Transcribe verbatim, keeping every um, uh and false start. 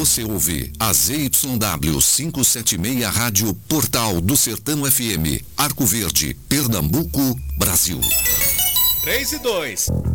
Você ouve a Z Y W quinhentos e setenta e seis Rádio Portal do Sertão F M, Arco Verde, Pernambuco, Brasil. três e dois.